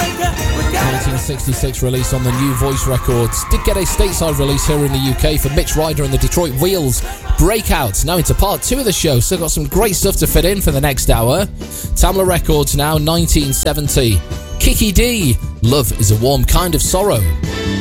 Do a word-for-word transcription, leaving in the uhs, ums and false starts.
nineteen sixty-six release on the New Voice Records. Did get a stateside release here in the U K for Mitch Ryder and the Detroit Wheels. Breakout. Now into part two of the show. Still got some great stuff to fit in for the next hour. Tamla Records now, nineteen seventy. Kiki D. Love is a Warm Kind of Sorrow.